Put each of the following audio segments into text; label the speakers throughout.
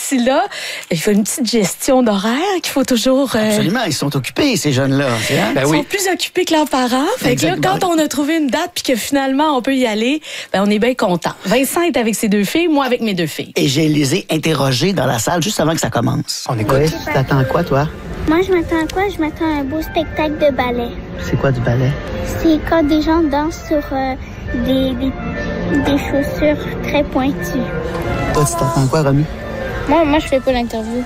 Speaker 1: là, il faut une petite gestion d'horaire qu'il faut toujours...
Speaker 2: Absolument, ils sont occupés, ces jeunes-là. Hein?
Speaker 1: Ils sont plus occupés que leurs parents. Fait que là, quand on a trouvé une date puis que finalement, on peut y aller, ben, on est bien content. Vincent est avec ses 2 filles, moi avec mes 2 filles.
Speaker 2: Et je les ai interrogés dans la salle juste avant que ça commence.
Speaker 3: On écoute.
Speaker 2: Oui, tu t'attends à quoi, toi?
Speaker 4: Moi, je m'attends à quoi? Je m'attends à un beau spectacle de ballet.
Speaker 2: C'est quoi du ballet?
Speaker 4: C'est quand des gens dansent sur des chaussures très pointues.
Speaker 2: Toi, tu t'attends à quoi, Romy?
Speaker 4: Moi, je fais pas l'interview.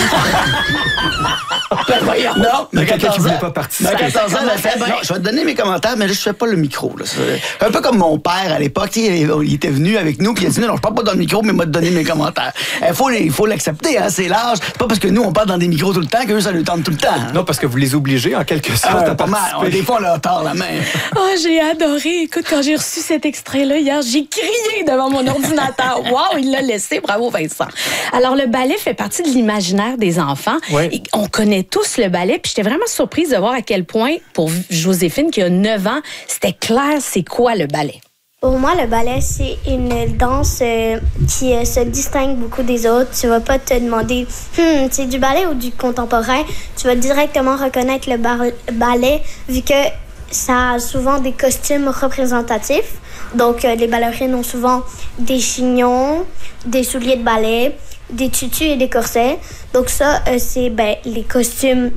Speaker 2: Ben voyons. Non, mais
Speaker 3: quelqu'un qui voulait pas participer.
Speaker 2: 14 ans, elle a fait, non, je vais te donner mes commentaires, mais là, je fais pas le micro. Là. Un peu comme mon père à l'époque, il était venu avec nous, puis il a dit, non, je parle pas dans le micro, mais moi, te donner mes commentaires. Il faut l'accepter, hein, c'est l'âge. C'est pas parce que nous, on parle dans des micros tout le temps qu'eux, ça lui tente tout le temps. Hein.
Speaker 3: Non, parce que vous les obligez, en quelque sorte, à
Speaker 2: pas mal. Des fois, on leur tord la main.
Speaker 1: Oh, j'ai adoré. Écoute, quand j'ai reçu cet extrait-là hier, j'ai crié devant mon ordinateur. Wow, il l'a laissé. Bravo, Vincent. Alors, le ballet fait partie de l'imaginaire des enfants.
Speaker 3: Oui.
Speaker 1: Et on connaît tous le ballet, puis j'étais vraiment surprise de voir à quel point, pour Joséphine, qui a 9 ans, c'était clair c'est quoi le ballet.
Speaker 4: Pour moi, le ballet, c'est une danse qui se distingue beaucoup des autres. Tu vas pas te demander c'est du ballet ou du contemporain. Tu vas directement reconnaître le ballet vu que ça a souvent des costumes représentatifs. Donc, les ballerines ont souvent des chignons, des souliers de ballet, des tutus et des corsets. Donc ça, c'est les costumes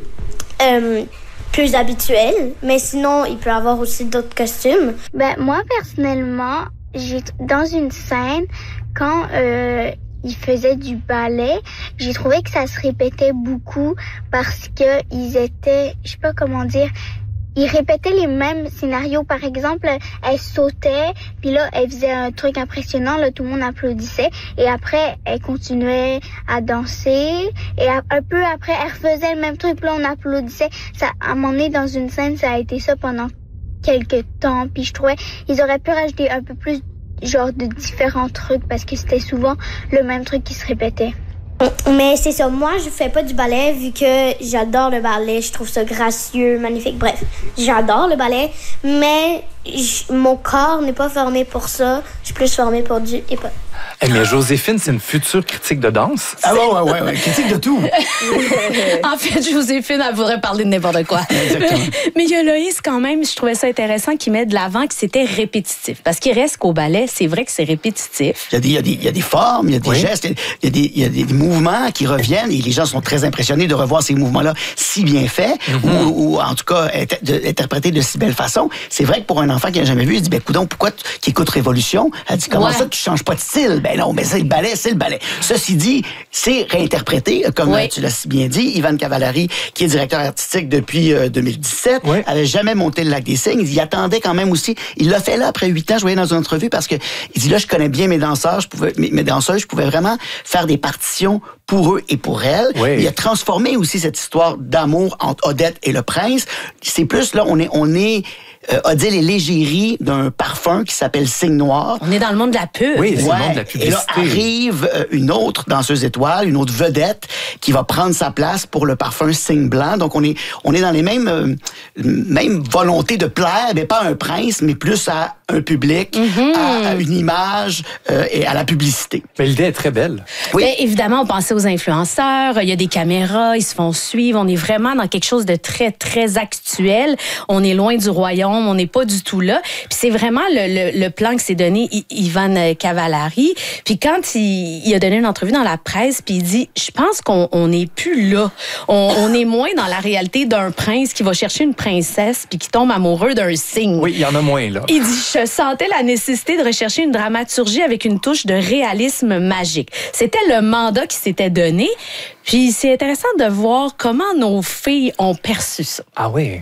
Speaker 4: plus habituels. Mais sinon, il peut y avoir aussi d'autres costumes. Moi, personnellement, dans une scène, quand ils faisaient du ballet, j'ai trouvé que ça se répétait beaucoup parce que ils étaient, je sais pas comment dire, ils répétaient les mêmes scénarios. Par exemple, elle sautait, puis là, elle faisait un truc impressionnant, là, tout le monde applaudissait. Et après, elle continuait à danser. Et un peu après, elle refaisait le même truc, puis là, on applaudissait. Ça, à un moment donné, dans une scène, ça a été ça pendant quelques temps. Puis je trouvais, ils auraient pu rajouter un peu plus, genre, de différents trucs, parce que c'était souvent le même truc qui se répétait. Mais c'est ça, moi je fais pas du ballet vu que j'adore le ballet, je trouve ça gracieux, magnifique, bref, j'adore le ballet, mais mon corps n'est pas formé pour ça, je suis plus formée pour du hip-hop.
Speaker 3: Mais Joséphine, c'est une future critique de danse.
Speaker 2: Ah ouais, critique de tout.
Speaker 1: En fait, Joséphine, elle voudrait parler de n'importe quoi.
Speaker 2: Exactement.
Speaker 1: Mais il y a Loïs quand même, je trouvais ça intéressant qu'il mette de l'avant que c'était répétitif. Parce qu'il reste qu'au ballet, c'est vrai que c'est répétitif.
Speaker 2: Il y a des formes, il y a des gestes, il y a des mouvements qui reviennent et les gens sont très impressionnés de revoir ces mouvements-là si bien faits ou en tout cas interprétés de si belle façon. C'est vrai que pour un enfant qui n'a jamais vu, il dit coudonc, pourquoi qui écoute Révolution? Elle dit comment ça tu changes pas de style? Ben non, mais c'est le ballet, c'est le ballet. Ceci dit, c'est réinterprété, comme tu l'as si bien dit. Ivan Cavallari, qui est directeur artistique depuis 2017, avait jamais monté le Lac des Cygnes. Il attendait quand même aussi. Il l'a fait là après 8 ans. Je voyais dans une entrevue parce que il dit là, je connais bien mes danseurs, mes danseuses, je pouvais vraiment faire des partitions pour eux et pour elles. Oui. Il a transformé aussi cette histoire d'amour entre Odette et le prince. C'est plus là, on est Odile et l'égérie d'un parfum qui s'appelle Cygne Noir.
Speaker 1: On est dans le monde de la pub.
Speaker 3: Oui, c'est le monde de la publicité.
Speaker 2: Et là arrive une autre danseuse étoile, une autre vedette qui va prendre sa place pour le parfum Cygne Blanc. Donc on est dans les mêmes volontés de plaire, mais pas à un prince, mais plus à un public, à une image et à la publicité.
Speaker 3: Mais l'idée est très belle.
Speaker 1: Oui. Mais évidemment, on pensait aux influenceurs, il y a des caméras, ils se font suivre, on est vraiment dans quelque chose de très, très actuel. On est loin du royaume, on n'est pas du tout là. Puis c'est vraiment le plan que s'est donné Ivan Cavallari. Puis quand il a donné une entrevue dans la presse, puis il dit, je pense qu'on n'est plus là. On est moins dans la réalité d'un prince qui va chercher une princesse puis qui tombe amoureux d'un cygne.
Speaker 3: Oui, il y en a moins, là.
Speaker 1: Il dit, je sentais la nécessité de rechercher une dramaturgie avec une touche de réalisme magique. C'était le mandat qui s'était donné. Puis c'est intéressant de voir comment nos filles ont perçu ça.
Speaker 3: Ah oui?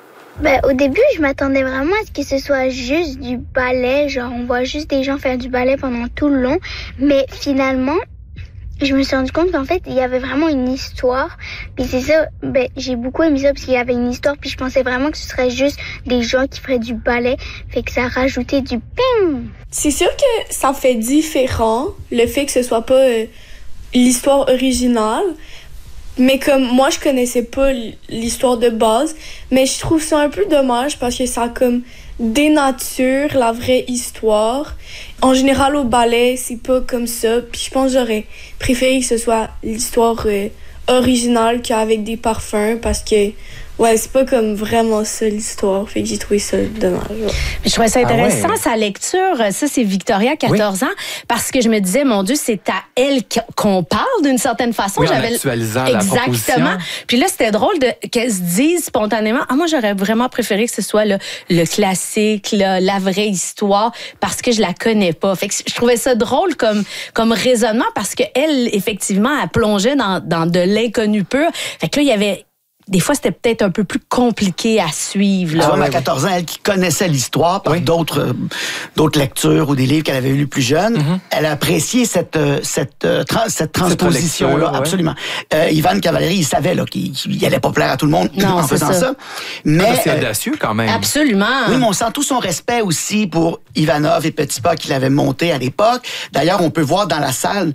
Speaker 4: Au début, je m'attendais vraiment à ce que ce soit juste du ballet. Genre, on voit juste des gens faire du ballet pendant tout le long. Mais finalement, je me suis rendu compte qu'en fait, il y avait vraiment une histoire. Puis c'est ça, j'ai beaucoup aimé ça parce qu'il y avait une histoire. Puis je pensais vraiment que ce serait juste des gens qui feraient du ballet. Fait que ça rajoutait du ping.
Speaker 5: C'est sûr que ça fait différent, le fait que ce soit pas l'histoire originale. Mais comme moi, je connaissais pas l'histoire de base, mais je trouve ça un peu dommage parce que ça a comme dénature la vraie histoire. En général, au ballet, c'est pas comme ça. Puis je pense que j'aurais préféré que ce soit l'histoire originale qu'avec des parfums parce que, ouais, c'est pas comme vraiment ça l'histoire. Fait que j'ai trouvé ça dommage. Ouais.
Speaker 1: Je trouvais ça intéressant, sa lecture. Ça, c'est Victoria, 14 ans, parce que je me disais, mon Dieu, c'est à elle qu'on parle d'une certaine façon.
Speaker 3: Oui, en actualisant la proposition.
Speaker 1: Exactement. Puis là, c'était drôle qu'elle se dise spontanément, moi, j'aurais vraiment préféré que ce soit le classique, la vraie histoire, parce que je la connais pas. Fait que je trouvais ça drôle comme raisonnement, parce que elle, effectivement, elle plongeait dans de l'inconnu pur. Fait que là, il y avait... Des fois, c'était peut-être un peu plus compliqué à suivre. Là.
Speaker 2: Tu vois, à 14 ans, elle qui connaissait l'histoire par d'autres lectures ou des livres qu'elle avait lus plus jeune, elle a apprécié cette transposition-là, absolument. Ivan Cavalieri, il savait qu'il allait pas plaire à tout le monde en faisant ça. Mais
Speaker 3: c'est audacieux quand même.
Speaker 1: Absolument.
Speaker 2: Oui, mais on sent tout son respect aussi pour Ivanov et Petipa qu'il avait monté à l'époque. D'ailleurs, on peut voir dans la salle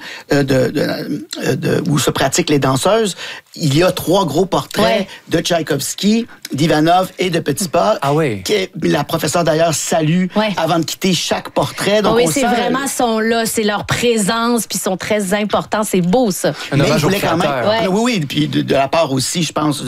Speaker 2: où se pratiquent les danseuses, il y a 3 gros portraits de Tchaïkovski, d'Ivanov et de Petipa.
Speaker 3: Ah oui.
Speaker 2: La professeure, d'ailleurs, salue avant de quitter chaque portrait. Donc
Speaker 1: oui, c'est vraiment son là, c'est leur présence, puis ils sont très importants. C'est beau, ça.
Speaker 2: Mais il voulait quand même... Oui, puis de la part aussi, je pense,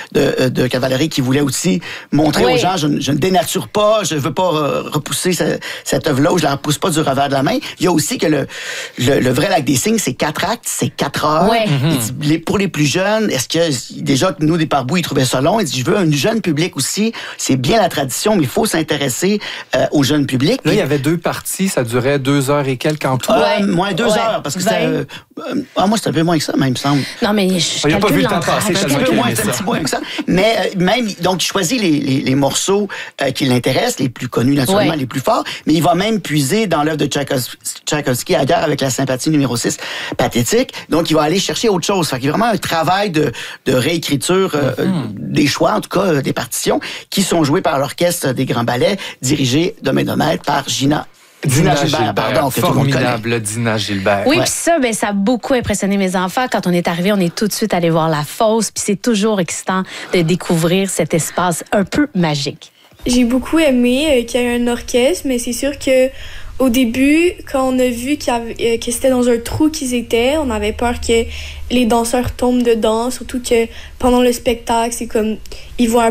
Speaker 2: de Cavalieri, qui voulait aussi montrer aux gens, je ne dénature pas, je ne veux pas repousser cette œuvre-là, ou je ne la repousse pas du revers de la main. Il y a aussi que le vrai Lac des Cygnes, c'est 4 actes, c'est 4 heures.
Speaker 1: Ouais.
Speaker 2: Pour les plus jeunes, est-ce que déjà que nous, des Parbous, ils trouvaient ça long? Il dit, je veux un jeune public aussi. C'est bien la tradition, mais il faut s'intéresser au jeune public.
Speaker 3: Là, il y avait 2 parties, ça durait 2 heures et quelques en tout.
Speaker 2: Moins 2 heures, parce que c'était... moi, c'était un peu moins que ça, même, il me semble.
Speaker 1: Non, mais
Speaker 3: il n'a pas vu le temps passer.
Speaker 2: Un petit peu moins que ça. Mais même, donc, il choisit les morceaux qui l'intéressent, les plus connus, naturellement, les plus forts, mais il va même puiser dans l'œuvre de Tchaïkovski, à Guerre avec la sympathie numéro 6, Pathétique. Donc, il va aller chercher autre chose. Fait qu'il y a vraiment un travail de réécriture des choix, en tout cas, des partitions, qui sont joués par l'orchestre des Grands Ballets, dirigé de main de maître par Dina Gilbert, pardon, que tout le monde connaît.
Speaker 3: Formidable Dina Gilbert.
Speaker 1: Oui, puis ça, ça a beaucoup impressionné mes enfants. Quand on est arrivé, on est tout de suite allé voir la fosse, puis c'est toujours excitant de découvrir cet espace un peu magique.
Speaker 5: J'ai beaucoup aimé qu'il y ait un orchestre, mais c'est sûr que au début, quand on a vu que c'était dans un trou qu'ils étaient, on avait peur que les danseurs tombent dedans, surtout que pendant le spectacle, c'est comme ils voient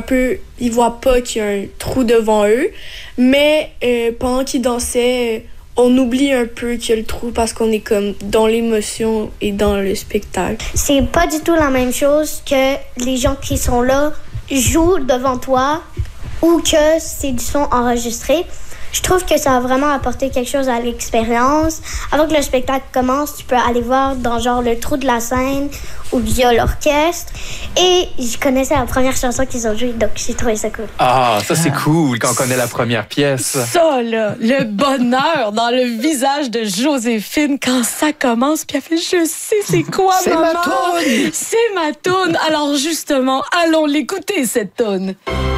Speaker 5: pas qu'il y a un trou devant eux, mais pendant qu'ils dansaient, on oublie un peu qu'il y a le trou parce qu'on est comme dans l'émotion et dans le spectacle.
Speaker 4: C'est pas du tout la même chose que les gens qui sont là jouent devant toi ou que c'est du son enregistré. Je trouve que ça a vraiment apporté quelque chose à l'expérience. Avant que le spectacle commence, tu peux aller voir dans genre le trou de la scène où il y a l'orchestre. Et je connaissais la première chanson qu'ils ont jouée, donc j'ai trouvé ça cool.
Speaker 3: Ah, ça c'est cool quand on connaît la première pièce.
Speaker 1: Ça, là, le bonheur dans le visage de Joséphine quand ça commence, puis elle fait « Je sais c'est quoi,
Speaker 2: c'est
Speaker 1: maman!
Speaker 2: Ma toune!
Speaker 1: C'est ma toune! » Alors justement, allons l'écouter, cette toune.